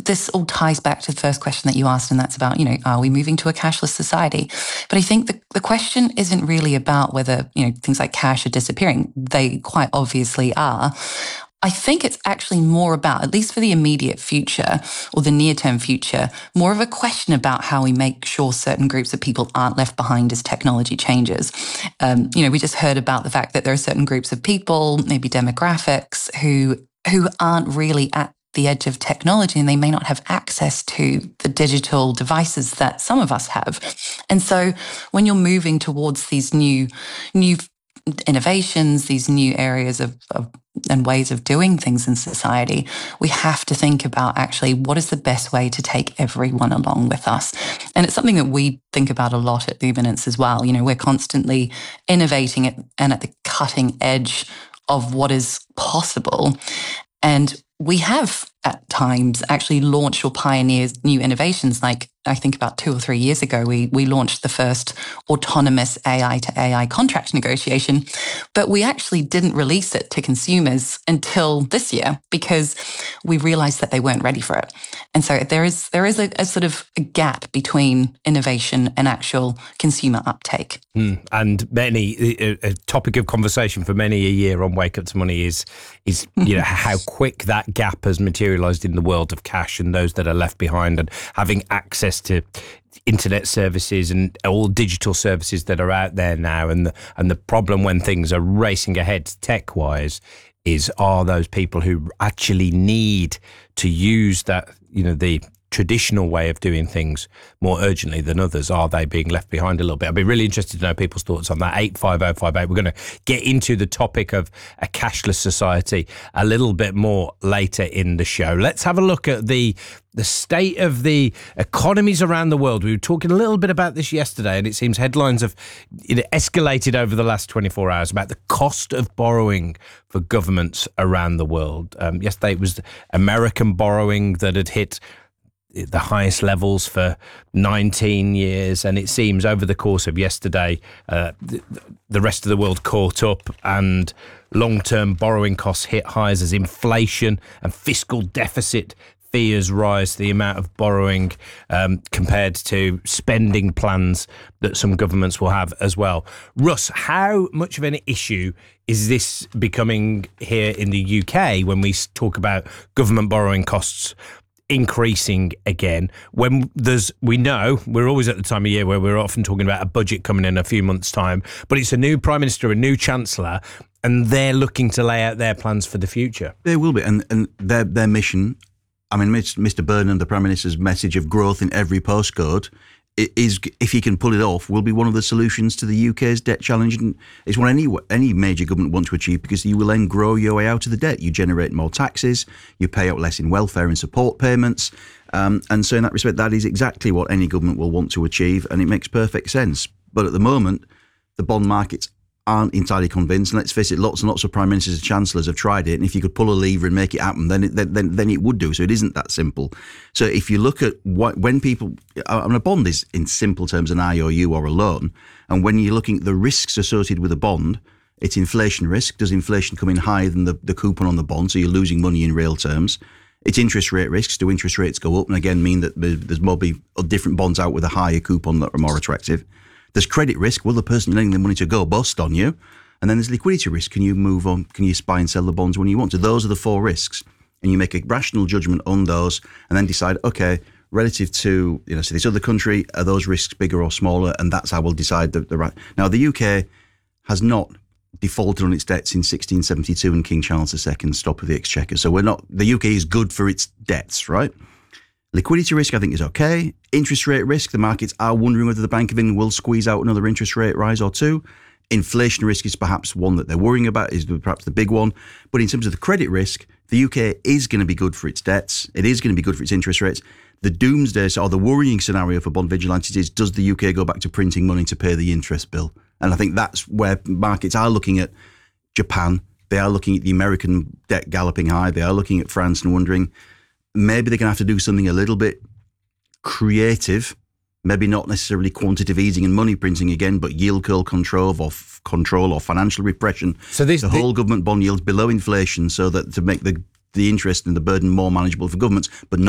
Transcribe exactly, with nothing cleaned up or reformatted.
this all ties back to the first question that you asked, and that's about, you know, are we moving to a cashless society? But I think the, the question isn't really about whether, you know, things like cash are disappearing. They quite obviously are. I think it's actually more about, at least for the immediate future or the near-term future, more of a question about how we make sure certain groups of people aren't left behind as technology changes. Um, you know, we just heard about the fact that there are certain groups of people, maybe demographics, who who aren't really at the edge of technology, and they may not have access to the digital devices that some of us have. And so when you're moving towards these new new innovations, these new areas of, of and ways of doing things in society, we have to think about actually what is the best way to take everyone along with us. And it's something that we think about a lot at Luminance as well. You know, we're constantly innovating it and at the cutting edge of what is possible. And we have at times actually launched or pioneered new innovations. Like I think about two or three years ago, we we launched the first autonomous A I to A I contract negotiation, but we actually didn't release it to consumers until this year because we realized that they weren't ready for it. And so there is there is a, a sort of a gap between innovation and actual consumer uptake. Mm. And many a, a topic of conversation for many a year on Wake Up to Money is is you know how quick that gap has materialized in the world of cash and those that are left behind, and having access to internet services and all digital services that are out there now. And the, and the problem when things are racing ahead tech wise is, are those people who actually need to use that, you know, the traditional way of doing things more urgently than others, are they being left behind a little bit? I'd be really interested to know people's thoughts on that. eight five oh five eight. We're going to get into the topic of a cashless society a little bit more later in the show. Let's have a look at the the state of the economies around the world. We were talking a little bit about this yesterday, and it seems headlines have you know, escalated over the last twenty-four hours about the cost of borrowing for governments around the world. Um, yesterday it was American borrowing that had hit the highest levels for nineteen years, and it seems over the course of yesterday uh, the, the rest of the world caught up, and long-term borrowing costs hit highs as inflation and fiscal deficit fears rise, the amount of borrowing um, compared to spending plans that some governments will have as well. Russ, how much of an issue is this becoming here in the U K when we talk about government borrowing costs increasing again, when there's, we know we're always at the time of year where we're often talking about a budget coming in a few months' time, but it's a new Prime Minister, a new Chancellor, and they're looking to lay out their plans for the future. They will be, and, and their their mission, I mean, Mister Burnham, the Prime Minister's message of growth in every postcode, it is, if he can pull it off, will be one of the solutions to the U K's debt challenge. And it's what any any major government wants to achieve, because you will then grow your way out of the debt. You generate more taxes, you pay out less in welfare and support payments. Um, and so in that respect, that is exactly what any government will want to achieve, and it makes perfect sense. But at the moment, the bond markets aren't entirely convinced. And let's face it, lots and lots of prime ministers and chancellors have tried it. And if you could pull a lever and make it happen, then it, then, then it would do. So it isn't that simple. So if you look at what, when people, I mean, a bond is in simple terms an I O U or a loan. And when you're looking at the risks associated with a bond, it's inflation risk. Does inflation come in higher than the, the coupon on the bond? So you're losing money in real terms. It's interest rate risks. Do interest rates go up? And again, mean that there's more be different bonds out with a higher coupon that are more attractive. There's credit risk. Will the person you're lending the money to go bust on you? And then there's liquidity risk. Can you move on? Can you buy and sell the bonds when you want to? Those are the four risks. And you make a rational judgment on those and then decide, okay, relative to, you know, so this other country, are those risks bigger or smaller? And that's how we'll decide the, the right. Now, the U K has not defaulted on its debt since sixteen seventy-two and King Charles the Second's stop of the Exchequer. So we're not, the U K is good for its debts, right? Liquidity risk, I think, is okay. Interest rate risk, the markets are wondering whether the Bank of England will squeeze out another interest rate rise or two. Inflation risk is perhaps one that they're worrying about, is perhaps the big one. But in terms of the credit risk, the U K is going to be good for its debts. It is going to be good for its interest rates. The doomsday, or the worrying scenario for bond vigilantes is, does the U K go back to printing money to pay the interest bill? And I think that's where markets are looking at Japan. They are looking at the American debt galloping high. They are looking at France and wondering, maybe they're going to have to do something a little bit creative, maybe not necessarily quantitative easing and money printing again, but yield curve control or f- control or financial repression. So this, the whole government bond yields below inflation, so that to make the the interest and the burden more manageable for governments, but not